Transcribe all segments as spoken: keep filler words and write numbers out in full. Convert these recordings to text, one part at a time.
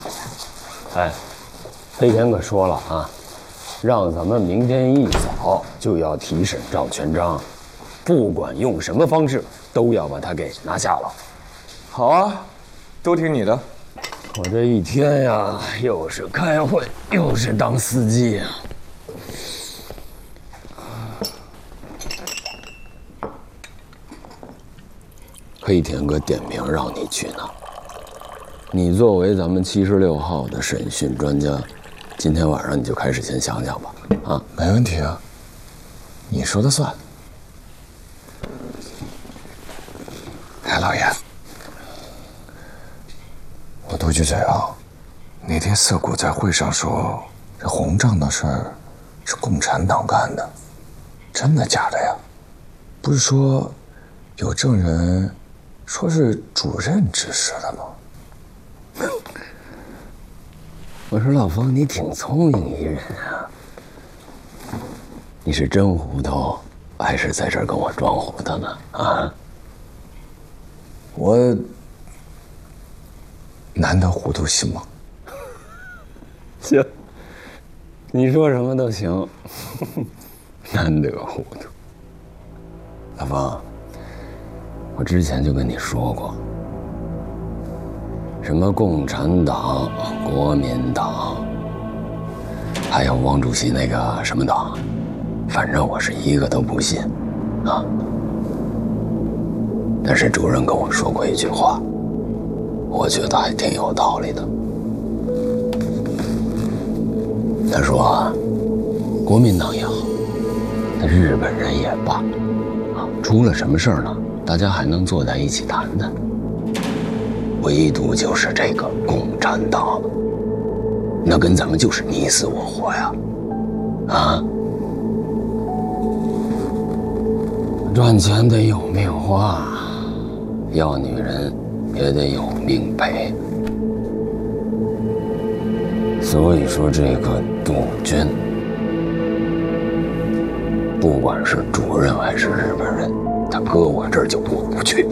哎，飞天可说了啊，让咱们明天一早就要提审赵全章，不管用什么方式，都要把他给拿下了。 好啊，都听你的。 我这一天呀，又是开会，又是当司机呀。黑田哥点名让你去呢。你作为咱们七十六号的审讯专家，今天晚上你就开始先想想吧。啊， 没问题啊，你说的算。哎，老爷，我多句嘴啊，那天涩谷在会上说这红账的事儿是共产党干的，真的假的呀？不是说有证人说是主任指使的吗？ 我说老方，你挺聪明一人啊，你是真糊涂，还是在这儿跟我装糊涂呢？啊？ 我难得糊涂行吗？ 行，你说什么都行，难得糊涂。老方，我之前就跟你说过，什么共产党、国民党，还有汪主席那个什么党，反正我是一个都不信，啊。但是主任跟我说过一句话，我觉得还挺有道理的。他说啊，国民党也好，那日本人也罢，啊，出了什么事儿呢，大家还能坐在一起谈谈。唯独就是这个共产党，那跟咱们就是你死我活呀，啊！赚钱得有命花，要女人也得有命赔。所以说，这个杜鹃，不管是主任还是日本人，他搁我这儿就过不去。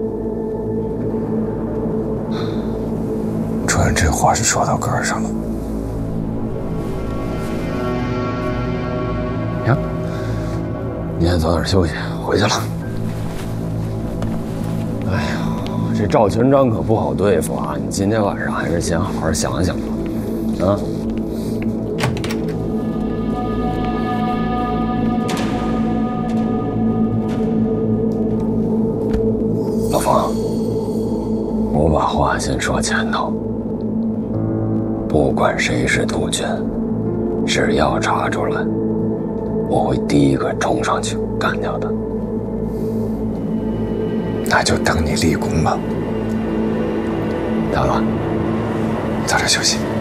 主任这话是说到根儿上了。 行，你先早点休息，回去了。哎呀，这赵全章可不好对付啊！你今天晚上还是先好好想想吧。啊。老方，我把话先说前头。不管谁是杜鹃，只要查出来，我会第一个冲上去干掉他。 那就当你立功吧。 得了， 早点休息。